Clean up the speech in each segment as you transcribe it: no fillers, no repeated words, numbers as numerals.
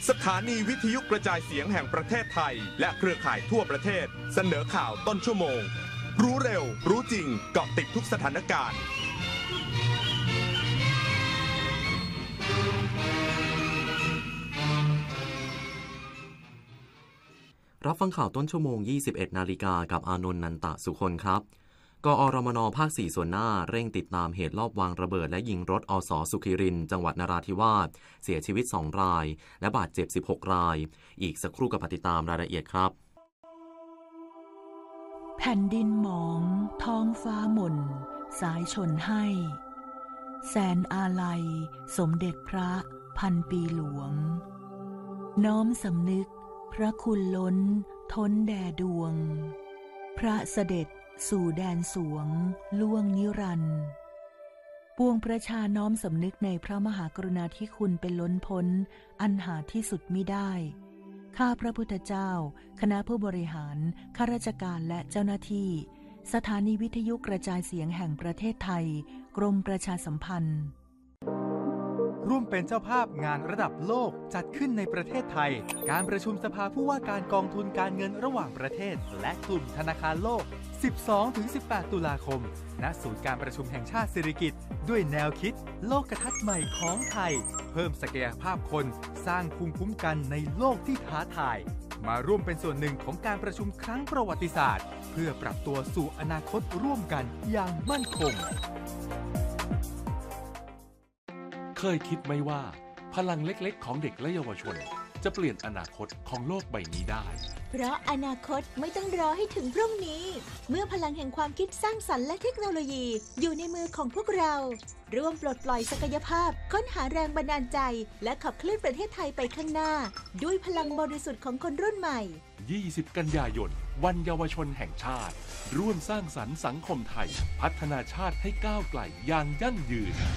สถานีวิทยุกระจายเสียงแห่งประเทศไทยและเครือข่ายทั่วประเทศเสนอข่าวต้นชั่วโมงรู้เร็วรู้จริงเกาะติดทุกสถานการณ์รับฟังข่าวต้นชั่วโมง 21 นาฬิกากับอานนท์ นันตะสุคนครับกอรมน.ภาค 4 ส่วนหน้าเร่งติดตามเหตุลอบวางระเบิดและยิงรถอส.สุขิรินทร์จังหวัดนราธิวาสเสียชีวิต2รายและบาดเจ็บ16รายอีกสักครู่กับติดตามรายละเอียดครับแผ่นดินหมองท้องฟ้าหม่นสายชนให้แสนอาลัยสมเด็จพระพันปีหลวงน้อมสำนึกพระคุณล้นท้นแด่ดวงพระเสด็จสู่แดนสวงล่วงนิรันดร์ปวงประชาน้อมสำนึกในพระมหากรุณาธิคุณเป็นล้นพ้นอันหาที่สุดมิได้ข้าพระพุทธเจ้าคณะผู้บริหารข้าราชการและเจ้าหน้าที่สถานีวิทยุกระจายเสียงแห่งประเทศไทยกรมประชาสัมพันธ์ร่วมเป็นเจ้าภาพงานระดับโลกจัดขึ้นในประเทศไทยการประชุมสภาผู้ว่าการกองทุนการเงินระหว่างประเทศและกลุ่มธนาคารโลก 12-18 ตุลาคมณศูนย์การประชุมแห่งชาติสิริกิติ์ด้วยแนวคิดโลกทัศน์ใหม่ของไทยเพิ่มศักยภาพคนสร้างภูมิคุ้มกันในโลกที่ท้าทายมาร่วมเป็นส่วนหนึ่งของการประชุมครั้งประวัติศาสตร์เพื่อปรับตัวสู่อนาคตร่วมกันอย่างมั่นคงเคยคิดไหมว่าพลังเล็กๆของเด็กและเยาวชนจะเปลี่ยนอนาคตของโลกใบนี้ได้เพราะอนาคตไม่ต้องรอให้ถึงพรุ่งนี้เมื่อพลังแห่งความคิดสร้างสรรค์และเทคโนโลยีอยู่ในมือของพวกเราร่วมปลดปล่อยศักยภาพค้นหาแรงบันดาลใจและขับเคลื่อนประเทศไทยไปข้างหน้าด้วยพลังบริสุทธิ์ของคนรุ่นใหม่ 20 กันยายนวันเยาวชนแห่งชาติร่วมสร้างสรรค์สังคมไทยพัฒนาชาติให้ก้าวไกลอย่างยั่งยืน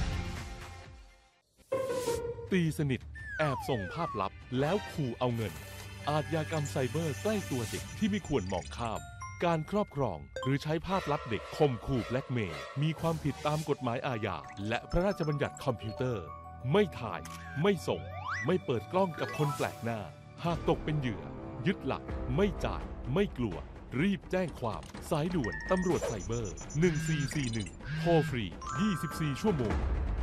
ตีสนิทแอบส่งภาพลับแล้วขู่เอาเงินอาชญากรรมไซเบอร์ใกล้ตัวเด็กที่ไม่ควรมองข้ามการครอบครองหรือใช้ภาพลับเด็กข่มขู่แบล็กเมย์มีความผิดตามกฎหมายอาญาและพระราชบัญญัติคอมพิวเตอร์ไม่ถ่ายไม่ส่งไม่เปิดกล้องกับคนแปลกหน้าหากตกเป็นเหยื่อยึดหลักไม่จ่ายไม่กลัวรีบแจ้งความสายด่วนตำรวจไซเบอร์1441โทรฟรี24ชั่วโมง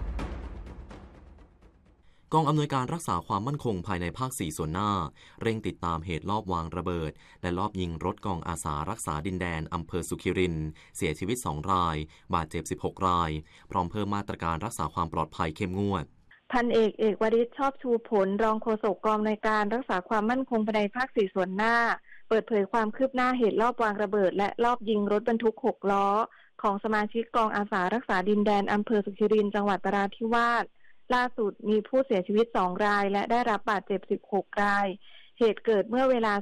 กองอำนวยการรักษาความมั่นคงภายในภาค 4 ส่วนหน้าเร่งติดตามเหตุลอบวางระเบิดและลอบยิงรถกองอาสารักษาดินแดนอำเภอสุขิรินทร์เสียชีวิต2รายบาดเจ็บ16รายพร้อมเพิ่มมาตรการรักษาความปลอดภัยเข้มงวดพันเอกวริศชอบชูผลรองโฆษกกองอำนวยการรักษาความมั่นคงภายในภาค 4 ส่วนหน้าเปิดเผยความคืบหน้าเหตุลอบวางระเบิดและลอบยิงรถบรรทุก6ล้อของสมาชิกกองอาสารักษาดินแดนอำเภอสุขิรินทร์จังหวัดนราธิวาสล่าสุดมีผู้เสียชีวิต2รายและได้รับบาดเจ็บ16รายเหตุเกิดเมื่อเวลา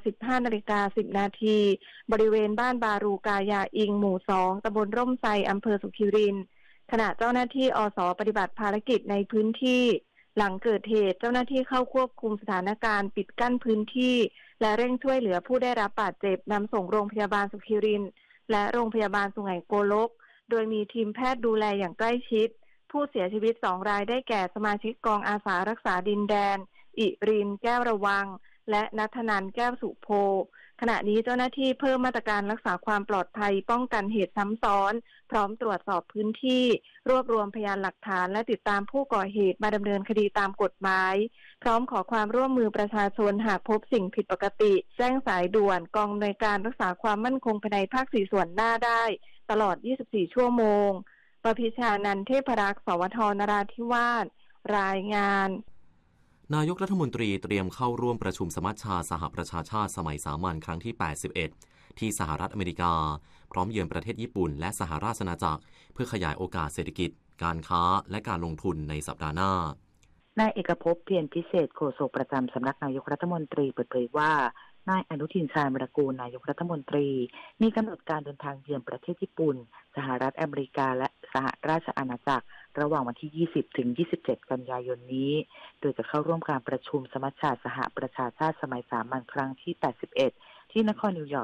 15:10 นาทีบริเวณบ้านบารูกายาอิงหมู่2ตำบลร่มไทรอำเภอสุขิรินทร์ขณะเจ้าหน้าที่อส.ปฏิบัติภารกิจในพื้นที่หลังเกิดเหตุเจ้าหน้าที่เข้าควบคุมสถานการณ์ปิดกั้นพื้นที่และเร่งช่วยเหลือผู้ได้รับบาดเจ็บนำส่งโรงพยาบาลสุขิรินทร์และโรงพยาบาลสุไหงโกลกโดยมีทีมแพทย์ดูแลอย่างใกล้ชิดผู้เสียชีวิต2รายได้แก่สมาชิกกองอาสารักษาดินแดนอิรินแก้วระวังและณัฐนันท์แก้วสุโพขณะนี้เจ้าหน้าที่เพิ่มมาตรการรักษาความปลอดภัยป้องกันเหตุซ้ำซ้อนพร้อมตรวจสอบพื้นที่รวบรวมพยานหลักฐานและติดตามผู้ก่อเหตุมาดำเนินคดีตามกฎหมายพร้อมขอความร่วมมือประชาชนหากพบสิ่งผิดปกติแจ้งสายด่วนกองอำนวยการรักษาความมั่นคงภายในภาค 4 ส่วนหน้าได้ตลอด24ชั่วโมงประพิชานันท์เทพรักษ์สวทนราธิวาสรายงานนายกรัฐมนตรีเตรียมเข้าร่วมประชุมสมัชชาสหประชาชาติสมัยสามัญครั้งที่ 81 ที่สหรัฐอเมริกาพร้อมเยือนประเทศญี่ปุ่นและสหราชอาณาจักรเพื่อขยายโอกาสเศรษฐกิจการค้าและการลงทุนในสัปดาห์หน้านายเอกภพเพียรพิเศษโฆษกประจำสำนักนายกรัฐมนตรีเปิดเผยว่านายอนุทินชาญวิรากูลนายกรัฐมนตรีมีกำหนดการเดินทางเยือนประเทศญี่ปุ่นสหรัฐอเมริกาและสหราชอาณาจักรระหว่างวันที่ 20 ถึง 27 กันยายนนี้โดยจะเข้าร่วมการประชุมสมัชชาสหประชาชาติสมัยสามัญครั้งที่ 81 ที่นครนิวยอร์ก